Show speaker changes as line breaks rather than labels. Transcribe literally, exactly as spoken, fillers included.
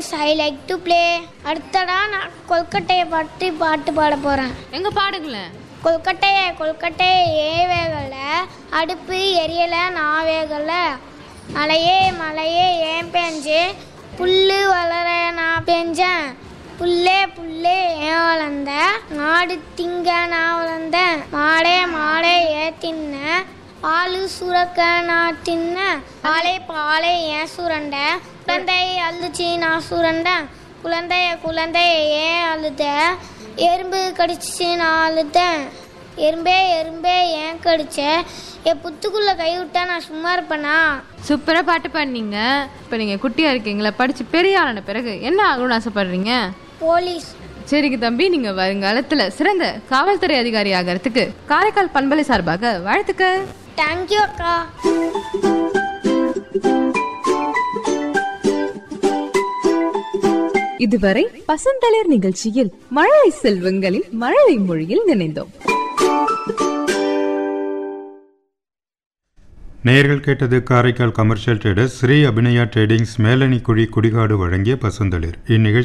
S I like to play. அடுத்தடா நான் கொல்கட்டையை பற்றி பாட்டு பாட போகிறேன்.
எங்க பாடுங்களேன்.
கொல்கட்டையை கொல்கட்டையை ஏ வேகலை, அடுப்பு எரியலை நான் வேகலை, மலையே மலையே ஏன் பெஞ்சே, புல்லு வளர நான் பெஞ்சேன், புல்லே புல்லே ஏன் வளர்ந்த, மாடு திங்க நான் வளர்ந்தேன், மாடே மாடே ஏன் தின்ன, பாலு சுரக்க நான் தின்ன, பாலை பாலை ஏன் சுரண்ட, குழந்தை அழுச்சு நான் சுரண்டேன், குழந்தைய குழந்தைய ஏன் அழுத, எறும்பு கடிச்சு நான் அழுதேன், எறும்பே எறும்பே ஏன் கடிச்ச, என் புத்துக்குள்ள கை விட்டா நான் சும்மா இருப்பேனா.
சூப்பரா பாட்டு பாடினீங்க. இப்போ நீங்க குட்டியா இருக்கீங்களா, படிச்சு பெரிய ஆளான பிறகு என்ன ஆகணும்னு ஆசைப்படுறீங்க?
போலீஸ்.
சரிங்க தம்பி, நீங்க வருங்காலத்துல சிறந்த காவல்துறை அதிகாரி ஆகிறதுக்கு காரைக்கால் பண்பலை சார்பாக வாழ்த்துக்கள்.
தேங்க்யூ அக்கா.
இதுவரை பசந்தளிர் நிகழ்ச்சியில் மழலை செல்வங்களின் மழலை மொழியில் நினைந்தோம்.
நேயர்கள் கேட்டது Karaikal commercial traders Sri Abhinaya tradings Melanikuzhi Kudikadu வழங்கிய பசுந்தளிர். இந்நிகழ்ச்சி